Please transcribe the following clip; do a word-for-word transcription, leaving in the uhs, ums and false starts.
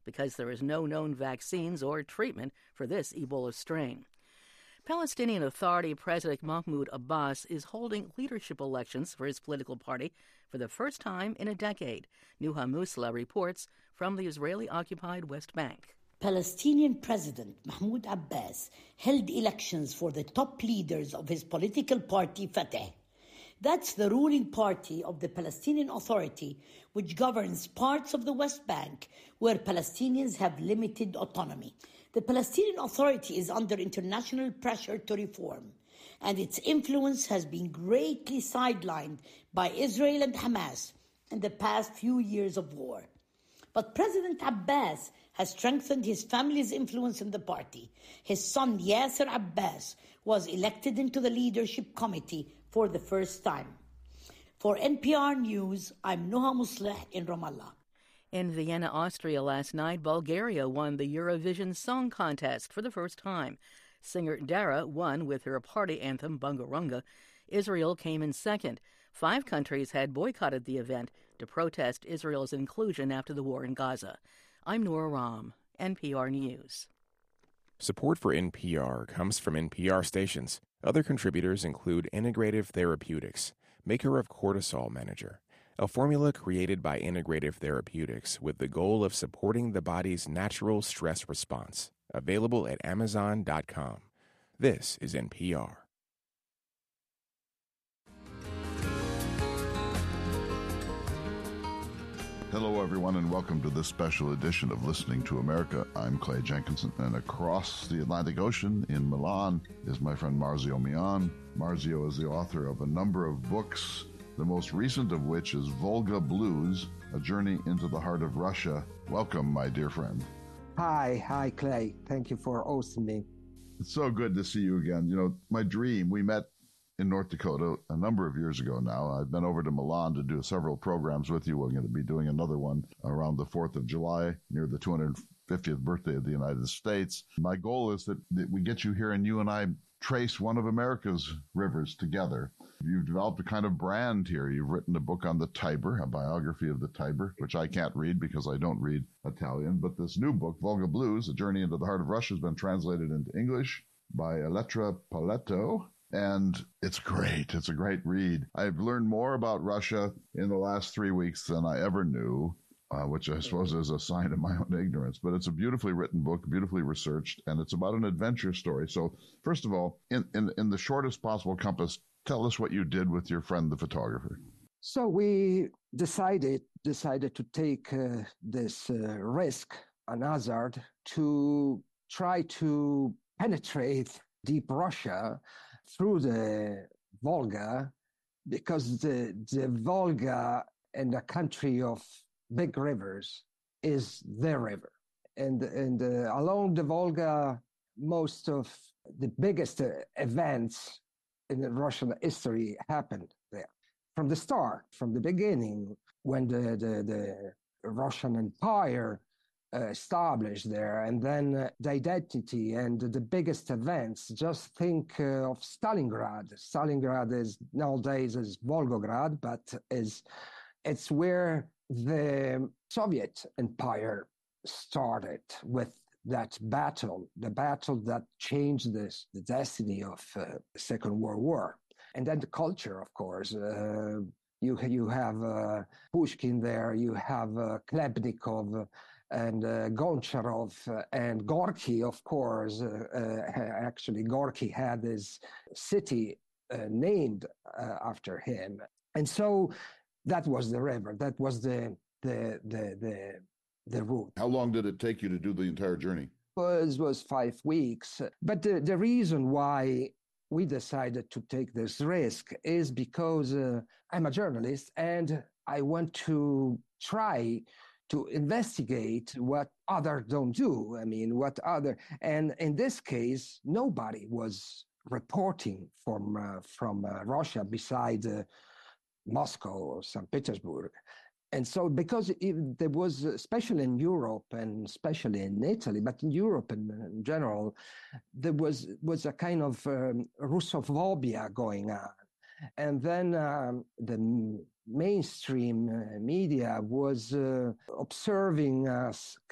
because there is no known vaccines or treatment for this Ebola strain. Palestinian Authority President Mahmoud Abbas is holding leadership elections for his political party for the first time in a decade. Nuha Musla reports from the Israeli-occupied West Bank. Palestinian President Mahmoud Abbas held elections for the top leaders of his political party, Fatah. That's the ruling party of the Palestinian Authority, which governs parts of the West Bank where Palestinians have limited autonomy. The Palestinian Authority is under international pressure to reform, and its influence has been greatly sidelined by Israel and Hamas in the past few years of war. But President Abbas has strengthened his family's influence in the party. His son Yasser Abbas was elected into the leadership committee for the first time. For N P R News, I'm Nuha Musla in Ramallah. In Vienna, Austria last night, Bulgaria won the Eurovision Song Contest for the first time. Singer Dara won with her party anthem, Bungarunga. Israel came in second. Five countries had boycotted the event to protest Israel's inclusion after the war in Gaza. I'm Nora Ram, N P R News. Support for N P R comes from N P R stations. Other contributors include Integrative Therapeutics, maker of Cortisol Manager, a formula created by Integrative Therapeutics with the goal of supporting the body's natural stress response. Available at amazon dot com. This is N P R. Hello, everyone, and welcome to this special edition of Listening to America. I'm Clay Jenkinson, and across the Atlantic Ocean in Milan is my friend Marzio Mian. Marzio is the author of a number of books, the most recent of which is Volga Blues, A Journey into the Heart of Russia. Welcome, my dear friend. Hi, hi, Clay. Thank you for hosting me. It's so good to see you again. You know, my dream, we met in North Dakota a number of years ago now. I've been over to Milan to do several programs with you. We're going to be doing another one around the fourth of July, near the two hundred fiftieth birthday of the United States. My goal is that, that we get you here and you and I trace one of America's rivers together. You've developed a kind of brand here. You've written a book on the Tiber, a biography of the Tiber, which I can't read because I don't read Italian. But this new book, Volga Blues, A Journey into the Heart of Russia, has been translated into English by Elettra Paletto. And it's great. It's a great read. I've learned more about Russia in the last three weeks than I ever knew, uh, which I suppose is a sign of my own ignorance. But it's a beautifully written book, beautifully researched, and it's about an adventure story. So first of all, in, in, in the shortest possible compass, tell us what you did with your friend, the photographer. So we decided decided to take uh, this uh, risk, an hazard, to try to penetrate deep Russia through the Volga, because the the Volga, and a country of big rivers, is their river. And, and uh, along the Volga, most of the biggest uh, events in Russian history happened there. From the start, from the beginning, when the, the, the Russian Empire uh, established there, and then uh, the identity and the biggest events, just think uh, of Stalingrad. Stalingrad is nowadays is Volgograd, but is it's where the Soviet Empire started with that battle, the battle that changed this, the destiny of uh, the Second World War. And then the culture, of course. Uh, you, you have uh, Pushkin there, you have uh, Klebnikov and uh, Goncharov uh, and Gorky, of course. Uh, uh, actually, Gorky had his city uh, named uh, after him. And so that was the river. That was the the the the, the route. How long did it take you to do the entire journey? It was, was five weeks. But the, the reason why we decided to take this risk is because uh, I'm a journalist and I want to try to investigate what others don't do. I mean, what other, and in this case, nobody was reporting from uh, from uh, Russia besides uh, Moscow or Saint Petersburg. And so because it, there was, especially in Europe and especially in Italy, but in Europe in, in general, there was, was a kind of um, Russophobia going on. And then um, the mainstream uh, media was uh, observing us